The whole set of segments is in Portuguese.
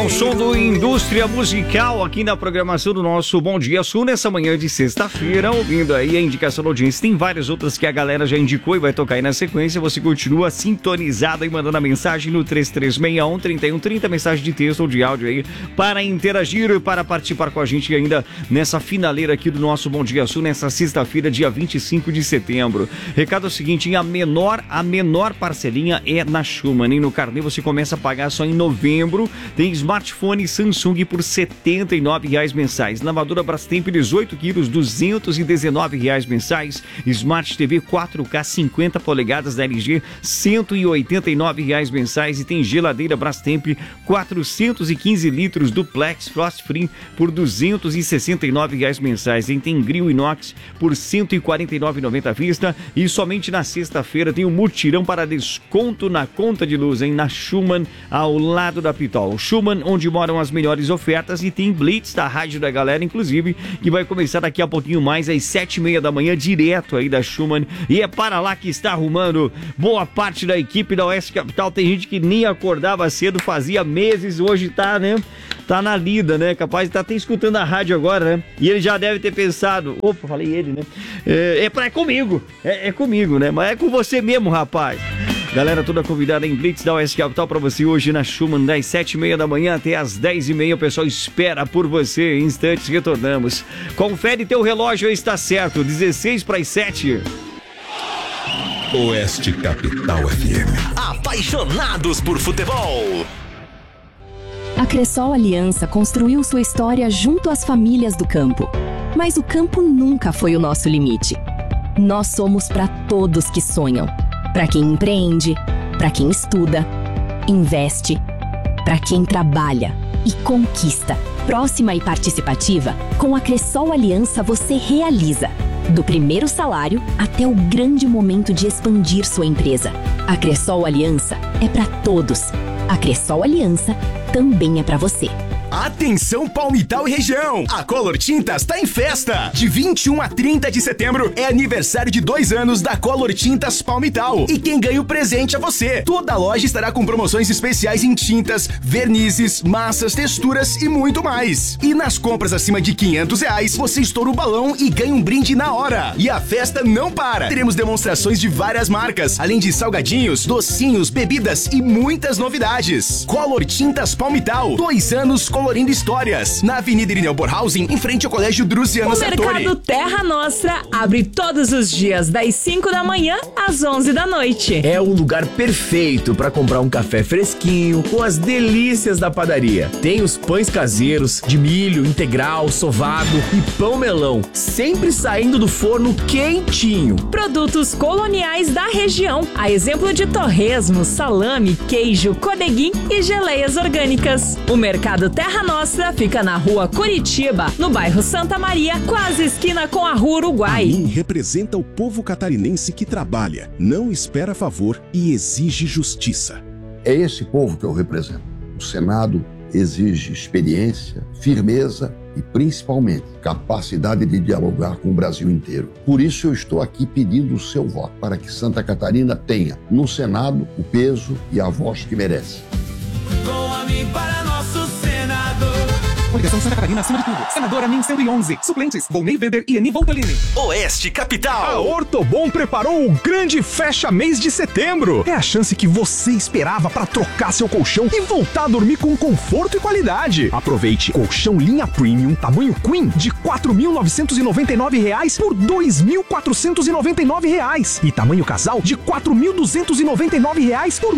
O som do Indústria Musical aqui na programação do nosso Bom Dia Sul nessa manhã de sexta-feira, ouvindo aí a indicação da audiência. Tem várias outras que a galera já indicou e vai tocar aí na sequência. Você continua sintonizado e mandando a mensagem no 3361-3130, mensagem de texto ou de áudio aí para interagir, para participar com a gente ainda nessa finaleira aqui do nosso Bom Dia Sul nessa sexta-feira, dia 25 de setembro. Recado é o seguinte, a menor parcelinha é na Schumann, e no carnê você começa a pagar só em novembro. Tem smartphone Samsung por R$ 79,00 mensais. Lavadora Brastemp 18 quilos, R$ 219,00 mensais. Smart TV 4K 50 polegadas da LG, R$ 189,00 mensais. E tem geladeira Brastemp 415 litros Duplex Frost Free por R$ 269,00 mensais. E tem grill inox por R$ 149,90 à vista. E somente na sexta-feira tem um mutirão para desconto na conta de luz, hein? Na Schumann, ao lado da Pitol. Schumann, onde moram as melhores ofertas, e tem Blitz da Rádio da Galera, inclusive, que vai começar daqui a pouquinho mais, às 7h30 da manhã, direto aí da Schumann, e é para lá que está arrumando boa parte da equipe da Oeste Capital. Tem gente que nem acordava cedo, fazia meses, hoje tá, né? Tá na lida, né? Capaz de estar até escutando a rádio agora, né? E ele já deve ter pensado, opa, falei ele, né? É comigo, é comigo, né? Mas é com você mesmo, rapaz. Galera toda convidada em Blitz da Oeste Capital para você hoje na Schumann, das 7h30 da manhã até as 10h30. O pessoal espera por você. Em instantes retornamos. Confere teu relógio, está certo. 16:07. Oeste Capital FM. Apaixonados por futebol. A Cressol Aliança construiu sua história junto às famílias do campo. Mas o campo nunca foi o nosso limite. Nós somos para todos que sonham. Para quem empreende, para quem estuda, investe, para quem trabalha e conquista. Próxima e participativa, com a Cressol Aliança você realiza. Do primeiro salário até o grande momento de expandir sua empresa. A Cressol Aliança é para todos. A Cressol Aliança também é para você. Atenção Palmital e região! A Color Tintas tá em festa! De 21 a 30 de setembro é aniversário de 2 anos da Color Tintas Palmital. E quem ganha o presente é você! Toda a loja estará com promoções especiais em tintas, vernizes, massas, texturas e muito mais. E nas compras acima de R$500, você estoura o balão e ganha um brinde na hora. E a festa não para! Teremos demonstrações de várias marcas, além de salgadinhos, docinhos, bebidas e muitas novidades. Color Tintas Palmital, 2 anos colorindo histórias. Na Avenida Irineu Borhausen, em frente ao Colégio Drusiano Sartori. O Mercado Terra Nostra abre todos os dias, das 5 da manhã às 11 da noite. É o lugar perfeito para comprar um café fresquinho com as delícias da padaria. Tem os pães caseiros, de milho, integral, sovado e pão melão, sempre saindo do forno quentinho. Produtos coloniais da região, a exemplo de torresmo, salame, queijo, codeguim e geleias orgânicas. O Mercado Terra Nostra fica na Rua Curitiba, no bairro Santa Maria, quase esquina com a Rua Uruguai. A mim representa o povo catarinense que trabalha, não espera favor e exige justiça. É esse povo que eu represento. O Senado exige experiência, firmeza e, principalmente, capacidade de dialogar com o Brasil inteiro. Por isso eu estou aqui pedindo o seu voto, para que Santa Catarina tenha no Senado o peso e a voz que merece. Com a mim para nosso Senado. Coligação Santa Catarina acima de tudo. Senadora NIM 111. Suplentes: Volney Weber e Eni Voltolini. Oeste Capital. A Ortobon preparou o grande fecha-mês de setembro. É a chance que você esperava para trocar seu colchão e voltar a dormir com conforto e qualidade. Aproveite colchão linha premium, tamanho queen, de R$ 4.999 por R$ 2.499. E tamanho casal de R$ 4.299 por R$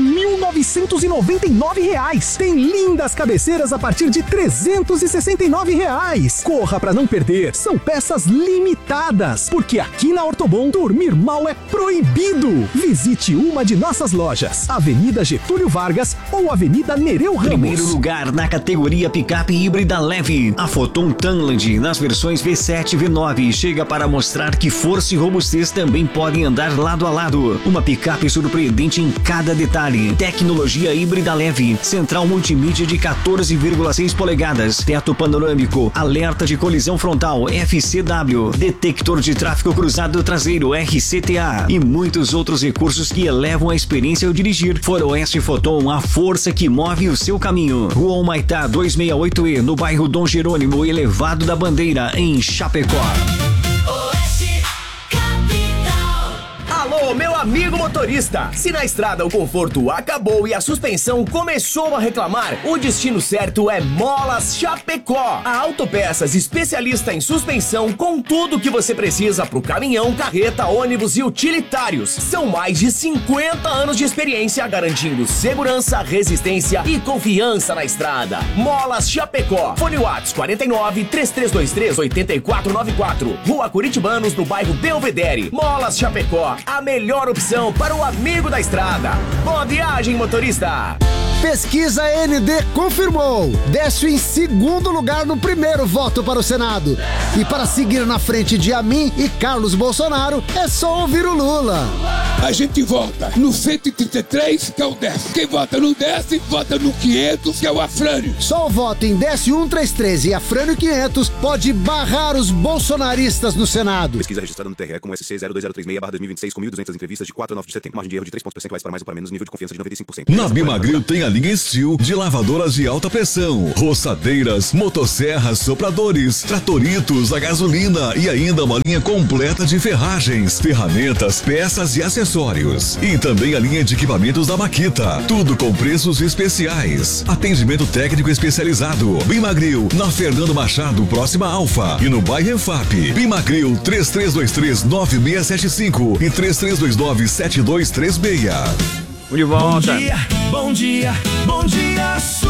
1.999. Tem lindas cabeceiras a partir de R$ 369. Corra para não perder, são peças limitadas, porque aqui na Ortobon dormir mal é proibido. Visite uma de nossas lojas, Avenida Getúlio Vargas ou Avenida Nereu Ramos. Primeiro lugar na categoria picape híbrida leve, a Foton Tunland nas versões V7 e V9 chega para mostrar que força e robustez também podem andar lado a lado. Uma picape surpreendente em cada detalhe, tecnologia híbrida leve, central multimídia de 14,6 polegadas, teto teto panorâmico, alerta de colisão frontal FCW, detector de tráfego cruzado traseiro RCTA e muitos outros recursos que elevam a experiência ao dirigir. Faroeste Foton, a força que move o seu caminho. Rua Humaitá 268E, no bairro Dom Jerônimo, Elevado da Bandeira, em Chapecó. Alô, meu amigo motorista! Se na estrada o conforto acabou e a suspensão começou a reclamar, o destino certo é Molas Chapecó. A Autopeças, especialista em suspensão com tudo que você precisa para o caminhão, carreta, ônibus e utilitários. São mais de 50 anos de experiência garantindo segurança, resistência e confiança na estrada. Molas Chapecó. Fone Whats 49 3323 8494. Rua Curitibanos, no bairro Belvedere. Molas Chapecó. A melhor opção para o amigo da estrada. Boa viagem, motorista! Pesquisa ND confirmou. Décio em segundo lugar no primeiro voto para o Senado. E para seguir na frente de Amin e Carlos Bolsonaro, é só ouvir o Lula. A gente vota no 133, que é o Décio. Quem vota no Décio, vota no 500, que é o Afrânio. Só o voto em Décio 133 e Afrânio 500 pode barrar os bolsonaristas no Senado. Pesquisa registrada no TRE com SC 02036/2026 com 1.200 entrevistas de 4 a 9 de setembro. Margem de erro de 3 pontos percentuais para mais ou para menos, nível de confiança de 95%. Na Bimagril tem a linha Steel de lavadoras de alta pressão, roçadeiras, motosserras, sopradores, tratoritos a gasolina e ainda uma linha completa de ferragens, ferramentas, peças e acessórios. E também a linha de equipamentos da Makita, tudo com preços especiais. Atendimento técnico especializado. Bimagril, na Fernando Machado, próxima a Alfa, e no bairro EFAP. Bimagril 3323-9675 e 3329-7236. De volta. Bom dia, bom dia, Sul.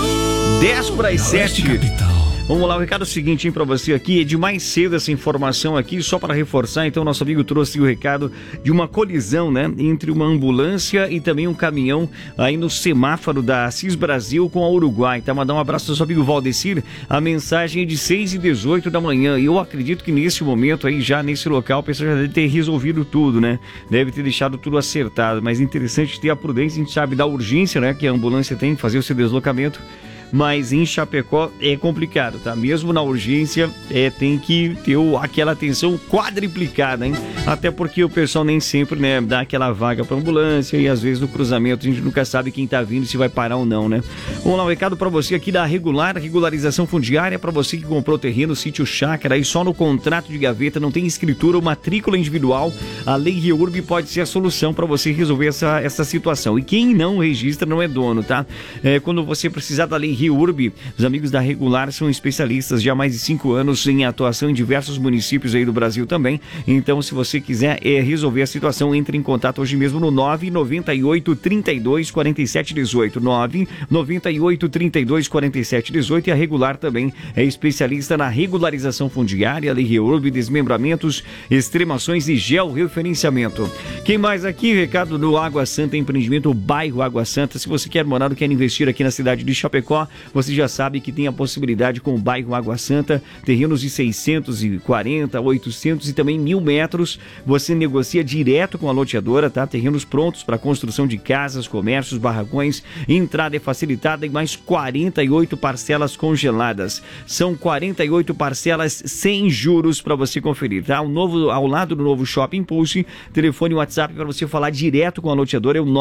10:07. Vamos lá, o recado seguinte, hein, pra você aqui, é de mais cedo essa informação aqui, só para reforçar, então nosso amigo trouxe o recado de uma colisão, né, entre uma ambulância e também um caminhão aí no semáforo da Assis Brasil com a Uruguai, tá? Mandar um abraço ao nosso amigo Valdecir, a mensagem é de 6h18 da manhã, e eu acredito que nesse momento aí, já nesse local, o pessoal já deve ter resolvido tudo, né, deve ter deixado tudo acertado, mas interessante ter a prudência, a gente sabe da urgência, né, que a ambulância tem que fazer o seu deslocamento. Mas em Chapecó é complicado, tá? Mesmo na urgência, tem que ter aquela atenção quadriplicada, hein? Até porque o pessoal nem sempre, né, dá aquela vaga pra ambulância e às vezes no cruzamento a gente nunca sabe quem tá vindo, se vai parar ou não, né? Vamos lá, um recado pra você aqui da regularização fundiária, pra você que comprou terreno, sítio, chácara e só no contrato de gaveta, não tem escritura ou matrícula individual, a Lei REURB pode ser a solução pra você resolver essa situação. E quem não registra não é dono, tá? Quando você precisar da Lei REURB, os amigos da Regular são especialistas já há mais de 5 anos em atuação em diversos municípios aí do Brasil também. Então, se você quiser resolver a situação, entre em contato hoje mesmo no 998 32 47 18. 998 32 47 18. E a Regular também é especialista na regularização fundiária, Lei REURB, desmembramentos, extremações e georreferenciamento. Quem mais aqui? Recado do Água Santa, empreendimento bairro Água Santa. Se você quer morar ou quer investir aqui na cidade de Chapecó, você já sabe que tem a possibilidade com o bairro Água Santa, terrenos de 640, 800 e também 1.000 metros. Você negocia direto com a loteadora, tá? Terrenos prontos para construção de casas, comércios, barracões. Entrada é facilitada e mais 48 parcelas congeladas. São 48 parcelas sem juros para você conferir, tá? Ao lado do novo Shopping Pulse, telefone e WhatsApp para você falar direto com a loteadora é o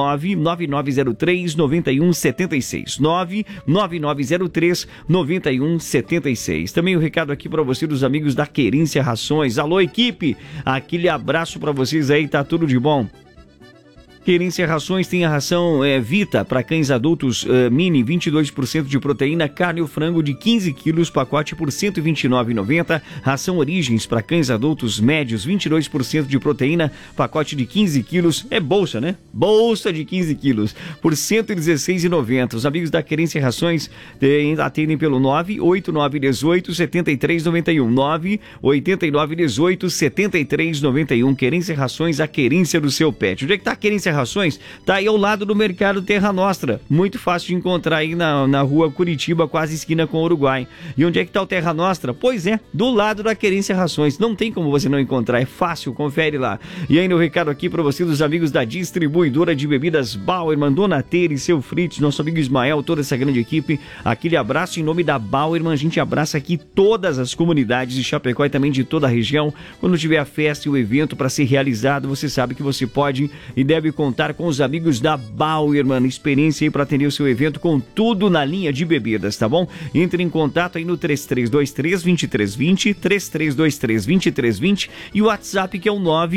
99903-9176. 99903-9176. Também o recado aqui para você dos amigos da Querência Rações. Alô, equipe! Aquele abraço para vocês aí, tá tudo de bom? Querência Rações tem a ração Vita para cães adultos mini, 22% de proteína, carne ou frango de 15 quilos, pacote por R$ 129,90. Ração Origens para cães adultos médios, 22% de proteína, pacote de 15 quilos. É bolsa, né? Bolsa de 15 quilos por R$ 116,90. Os amigos da Querência Rações atendem pelo 98918-7391. 98918-7391. Querência Rações, a querência do seu pet. Onde é que tá a Querência Querência Rações tá aí ao lado do Mercado Terra Nostra. Muito fácil de encontrar aí na rua Curitiba, quase esquina com o Uruguai. E onde é que tá o Terra Nostra? Pois é, do lado da Querência Rações. Não tem como você não encontrar, é fácil, confere lá. E ainda o recado aqui para você dos amigos da distribuidora de bebidas Bauerman, Dona Tere, seu Fritz, nosso amigo Ismael, toda essa grande equipe. Aquele abraço em nome da Bauerman. A gente abraça aqui todas as comunidades de Chapecó e também de toda a região. Quando tiver a festa e o evento para ser realizado, você sabe que você pode e deve contar com os amigos da Bauerman. Experiência aí para atender o seu evento com tudo na linha de bebidas, tá bom? Entre em contato aí no 3323-2320, 3323-2320 e o WhatsApp que é o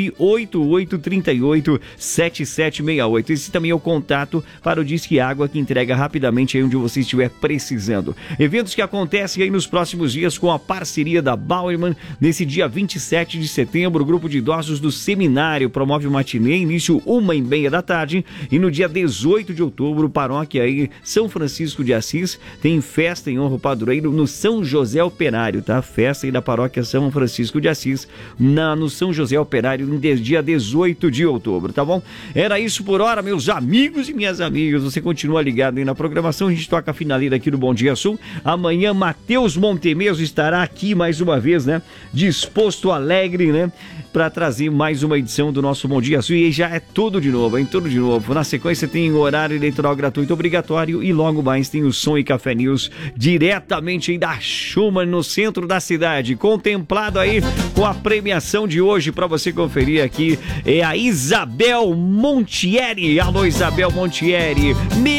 98838-7768. Esse também é o contato para o Disque Água que entrega rapidamente aí onde você estiver precisando. Eventos que acontecem aí nos próximos dias com a parceria da Bauerman. Nesse dia 27 de setembro, o grupo de idosos do Seminário promove o matinê, início 1h30 da tarde. E no dia 18 de outubro, paróquia aí São Francisco de Assis, tem festa em honra ao padroeiro no São José Operário, tá? Festa aí da paróquia São Francisco de Assis, no São José Operário, no dia 18 de outubro, tá bom? Era isso por hora, meus amigos e minhas amigas. Você continua ligado aí na programação, a gente toca a finaleira aqui do Bom Dia Sul. Amanhã, Matheus Montemeso estará aqui mais uma vez, né? Disposto, alegre, né? Para trazer mais uma edição do nosso Bom Dia Sul. E já é tudo de novo, hein? Tudo de novo. Na sequência tem o horário eleitoral gratuito obrigatório e logo mais tem o Som e Café News diretamente aí da Schumann, no centro da cidade. Contemplado aí com a premiação de hoje para você conferir aqui é a Isabel Montieri. Alô, Isabel Montieri.